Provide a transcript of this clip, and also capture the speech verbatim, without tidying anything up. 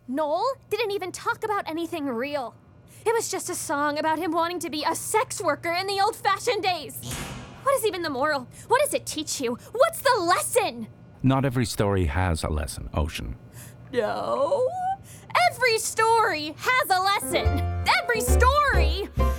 Noel didn't even talk about anything real. It was just a song about him wanting to be a sex worker in the old-fashioned days. What is even the moral? What does it teach you? What's the lesson? Not every story has a lesson, Ocean. No. Every story has a lesson. Every story